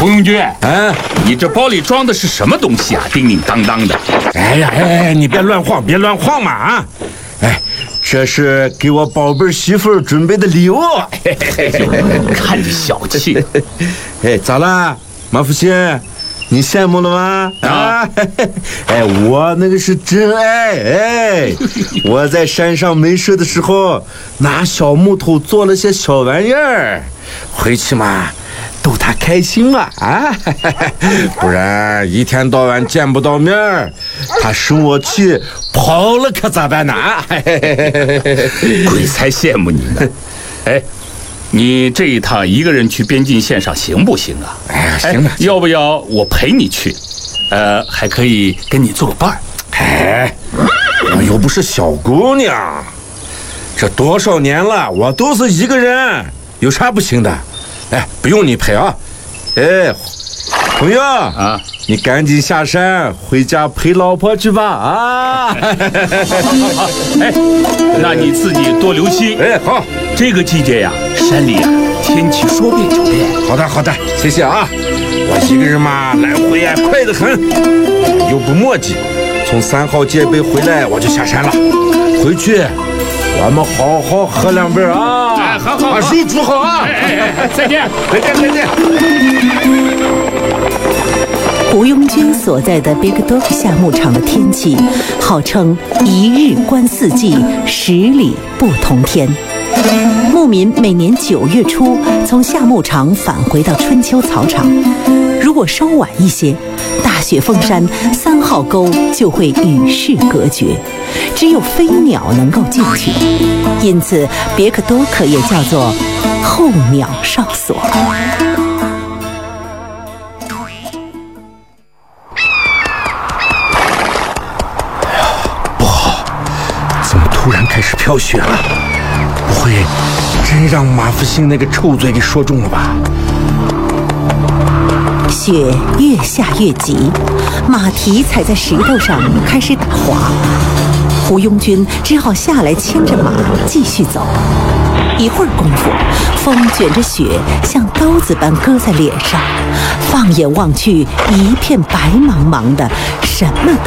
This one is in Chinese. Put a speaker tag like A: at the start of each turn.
A: 胡永军，你这包里装的是什么东西啊？叮叮当当的。
B: 哎呀，你别乱晃嘛啊！哎，这是给我宝贝媳妇准备的礼物。
A: 看你小气。
B: 哎，咋了，马福星？你羡慕了吗？啊！哎，我那个是真爱。哎，我在山上没事的时候，拿小木头做了些小玩意儿，回去嘛，逗他开心嘛啊！不然一天到晚见不到面儿，他生我气跑了可咋办呢？
A: 鬼才羡慕你呢！哎。你这一趟一个人去边境线上行不行啊？
B: 哎，行了，
A: 要不要我陪你去？还可以跟你做个伴儿。
B: 哎，我又不是小姑娘，这多少年了，我都是一个人，有啥不行的？哎，不用你陪啊。哎，朋友啊，你赶紧下山回家陪老婆去吧啊！
A: 哎，那你自己多留心。
B: 哎，好，
A: 这个季节呀，山里啊天气说变就变。
B: 好的，谢谢啊。我一个人嘛，来回呀快得很，又不磨叽。从3号戒备回来我就下山了，回去我们好好喝2杯啊！
A: 哎，好，
B: 入住好啊！
A: 哎，再见。
C: 胡庸军所在的 Big Dog 夏牧场的天气，号称1日观4季，10里不同天。牧民每年9月初从夏牧场返回到春秋草场，如果稍晚一些，大雪封山，3号沟就会与世隔绝，只有飞鸟能够进去，因此别克多克也叫做候鸟哨所。
B: 不好，怎么突然开始飘雪了？不会真让马福星那个臭嘴给说中了吧？
C: 雪越下越急，马蹄踩在石头上开始打滑，胡庸军只好下来牵着马继续走。一会儿功夫，风卷着雪像刀子般割在脸上，放眼望去，一片白茫茫的，什么